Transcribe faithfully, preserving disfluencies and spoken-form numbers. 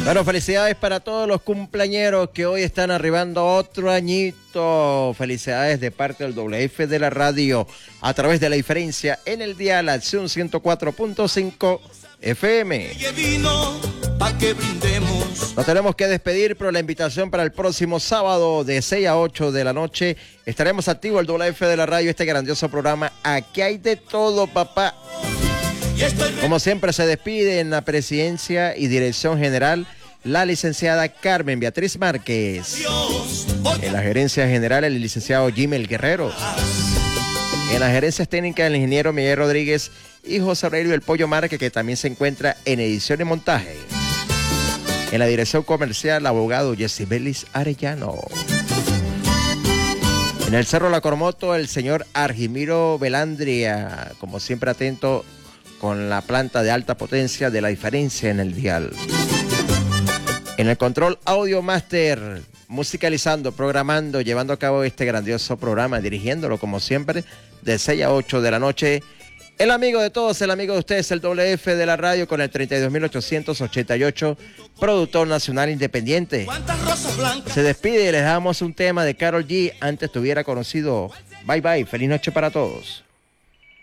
Bueno, felicidades para todos los cumpleañeros que hoy están arribando otro añito. Felicidades de parte del doble F de la radio a través de La Diferencia en el dial Acción ciento cuatro punto cinco F M. Nos tenemos que despedir, pero la invitación para el próximo sábado de seis a ocho de la noche estaremos activos el doble F de la radio, este grandioso programa. Aquí hay de todo, papá. Como siempre se despide en la presidencia y dirección general la licenciada Carmen Beatriz Márquez. En la gerencia general el licenciado Jimel Guerrero. En las gerencias técnicas el ingeniero Miguel Rodríguez y José Aurelio El Pollo Márquez, que también se encuentra en edición y montaje. En la dirección comercial el abogado Yesibelis Arellano. En el Cerro La Cormoto el señor Argimiro Velandria, como siempre atento con la planta de alta potencia de La Diferencia en el dial. En el control Audio Master, musicalizando, programando, llevando a cabo este grandioso programa, dirigiéndolo como siempre de seis a ocho de la noche, el amigo de todos, el amigo de ustedes, el doble F de la radio con el treinta y dos mil ochocientos ochenta y ocho, productor nacional independiente. Se despide y les damos un tema de Karol G, antes tuviera conocido. Bye bye, feliz noche para todos.